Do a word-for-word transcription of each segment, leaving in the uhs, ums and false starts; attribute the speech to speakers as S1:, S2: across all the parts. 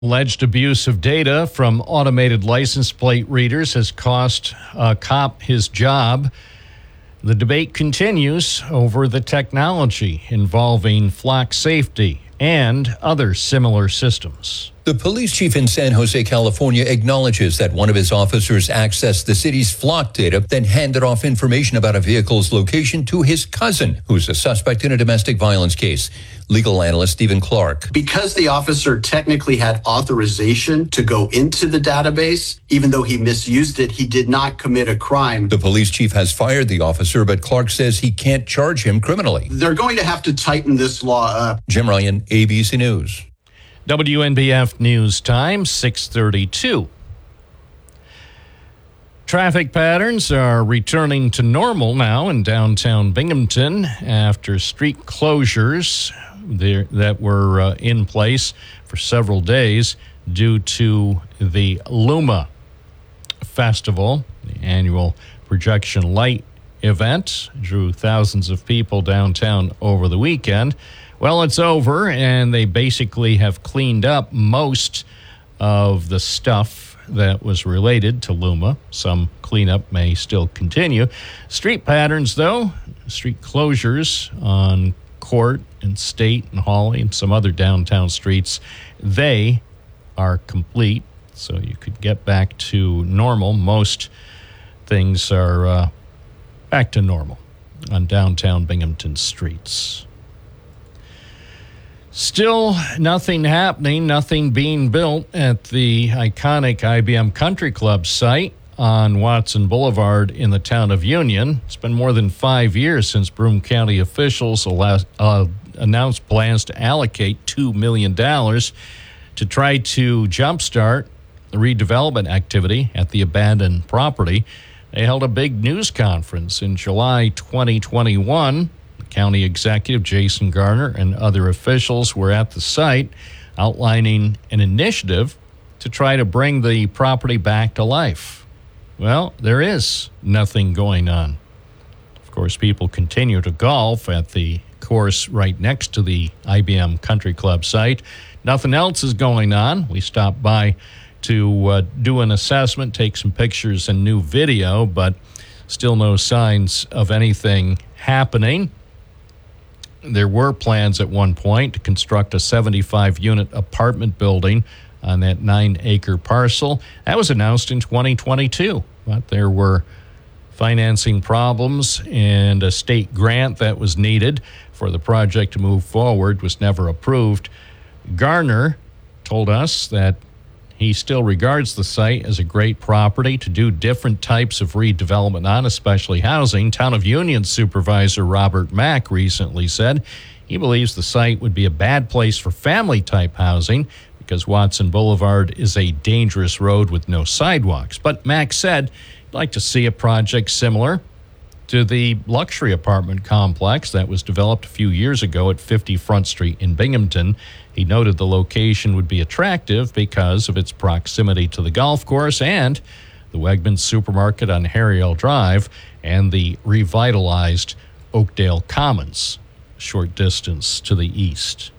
S1: Alleged abuse of data from automated license plate readers has cost a cop his job. The debate continues over the technology involving flock safety and other similar systems.
S2: The police chief in San Jose, California, acknowledges that one of his officers accessed the city's flock data, then handed off information about a vehicle's location to his cousin, who's a suspect in a domestic violence case. Legal analyst Stephen Clark.
S3: Because the officer technically had authorization to go into the database, even though he misused it, he did not commit a crime.
S2: The police chief has fired the officer, but Clark says he can't charge him criminally.
S3: They're going to have to tighten this law up.
S2: Jim Ryan, A B C News.
S1: W N B F News Time, six thirty-two. Traffic patterns are returning to normal now in downtown Binghamton after street closures there that were uh, in place for several days due to the Luma Festival, the annual projection light event. Drew thousands of people downtown over the weekend. Well, it's over, and they basically have cleaned up most of the stuff that was related to Luma. Some cleanup may still continue. Street patterns, though, street closures on Court and State and Hawley and some other downtown streets, they are complete, so you could get back to normal. Most things are uh, back to normal on downtown Binghamton streets. Still nothing happening, nothing being built at the iconic I B M Country Club site on Watson Boulevard in the town of Union. It's been more than five years since Broome County officials uh, announced plans to allocate two million dollars to try to jumpstart the redevelopment activity at the abandoned property. They held a big news conference in July twenty twenty-one. County Executive Jason Garner and other officials were at the site outlining an initiative to try to bring the property back to life. Well, there is nothing going on. Of course, people continue to golf at the course right next to the I B M Country Club site. Nothing else is going on. We stopped by to uh, do an assessment, take some pictures and new video, but still no signs of anything happening. There were plans at one point to construct a seventy-five unit apartment building on that nine-acre parcel. That was announced in twenty twenty-two, but there were financing problems, and a state grant that was needed for the project to move forward was never approved. Garner told us that he still regards the site as a great property to do different types of redevelopment on, especially housing. Town of Union Supervisor Robert Mack recently said he believes the site would be a bad place for family-type housing because Watson Boulevard is a dangerous road with no sidewalks. But Mack said he'd like to see a project similar to the luxury apartment complex that was developed a few years ago at fifty Front Street in Binghamton. He noted the location would be attractive because of its proximity to the golf course and the Wegmans supermarket on Harry L. Drive and the revitalized Oakdale Commons, a short distance to the east.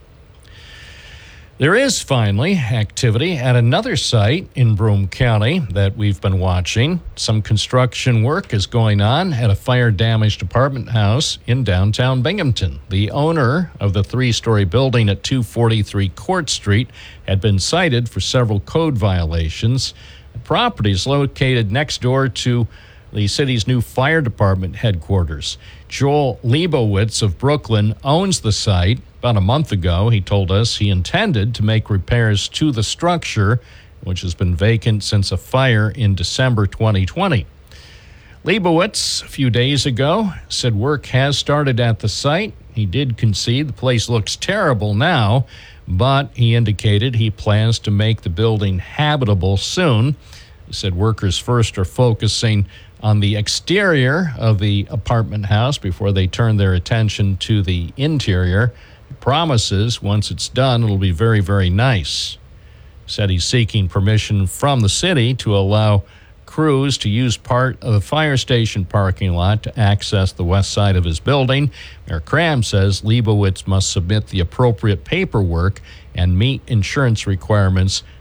S1: There is finally activity at another site in Broome County that we've been watching. Some construction work is going on at a fire-damaged apartment house in downtown Binghamton. The owner of the three-story building at two forty-three Court Street had been cited for several code violations. The property is located next door to the city's new fire department headquarters. Joel Leibowitz of Brooklyn owns the site. About a month ago, he told us he intended to make repairs to the structure, which has been vacant since a fire in December twenty twenty. Leibowitz, a few days ago, said work has started at the site. He did concede the place looks terrible now, but he indicated he plans to make the building habitable soon. He said workers first are focusing on the exterior of the apartment house before they turn their attention to the interior. He promises once it's done, it'll be very, very nice. He said he's seeking permission from the city to allow crews to use part of the fire station parking lot to access the west side of his building. Mayor Cram says Leibowitz must submit the appropriate paperwork and meet insurance requirements